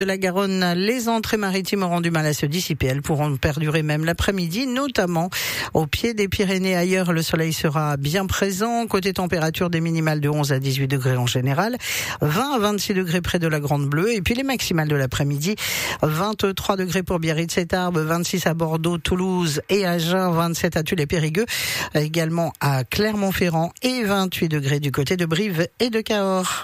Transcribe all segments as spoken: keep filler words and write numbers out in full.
de la Garonne, les entrées maritimes auront du mal à se dissiper. Elles pourront perdurer même l'après-midi, notamment au pied des Pyrénées. Ailleurs, le soleil sera bien présent. Côté température, des minimales de onze à dix-huit degrés en général, vingt à vingt-six degrés près de la Grande Bleue. Et puis les maximales de l'après-midi, vingt-trois degrés pour Biarritz et Tarbes, vingt-six à Bordeaux, Toulouse et Agen, vingt-sept à Tulle et Périgueux, également à Clermont-Ferrand et vingt-huit degrés du côté de Brive et de Cahors.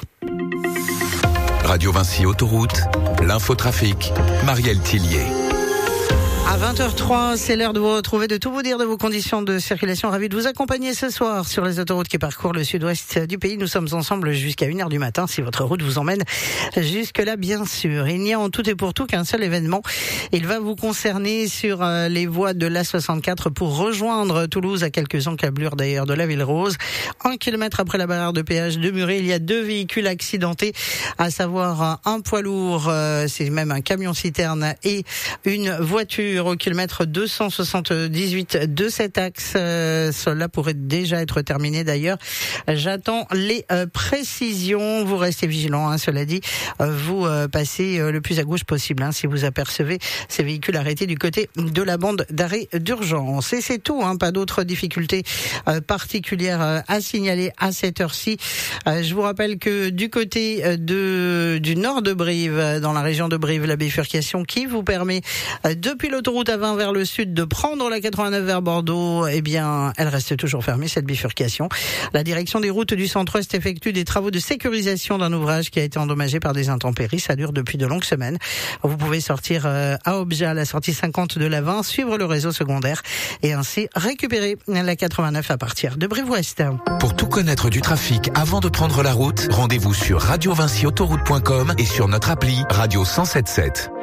Radio Vinci Autoroute, l'infotrafic, Marielle Tillier. À vingt heures trois, c'est l'heure de vous retrouver, de tout vous dire de vos conditions de circulation. Ravi de vous accompagner ce soir sur les autoroutes qui parcourent le sud-ouest du pays. Nous sommes ensemble jusqu'à une heure du matin, si votre route vous emmène jusque-là, bien sûr. Il n'y a en tout et pour tout qu'un seul événement. Il va vous concerner sur les voies de l'A soixante-quatre pour rejoindre Toulouse, à quelques encablures d'ailleurs de la Ville Rose. Un kilomètre après la barrière de péage de Muret, il y a deux véhicules accidentés, à savoir un poids lourd, c'est même un camion-citerne, et une voiture au kilomètre deux cent soixante-dix-huit de cet axe. Euh, cela pourrait déjà être terminé d'ailleurs. J'attends les euh, précisions. Vous restez vigilants, hein, cela dit. Euh, vous euh, passez euh, le plus à gauche possible, hein, si vous apercevez ces véhicules arrêtés du côté de la bande d'arrêt d'urgence. Et c'est tout, hein, pas d'autres difficultés euh, particulières euh, à signaler à cette heure-ci. Euh, je vous rappelle que du côté euh, de du nord de Brive, euh, dans la région de Brive, la bifurcation qui vous permet euh, depuis l'autoroute à vingt vers le sud de prendre la quatre-vingt-neuf vers Bordeaux, eh bien, elle reste toujours fermée, cette bifurcation. La direction des routes du centre-ouest effectue des travaux de sécurisation d'un ouvrage qui a été endommagé par des intempéries. Ça dure depuis de longues semaines. Vous pouvez sortir à Obja, à la sortie cinquante de la vingt, suivre le réseau secondaire et ainsi récupérer la quatre-vingt-neuf à partir de Brive-Ouest. Pour tout connaître du trafic avant de prendre la route, rendez-vous sur radio vinci autoroute point com et sur notre appli Radio cent soixante-dix-sept.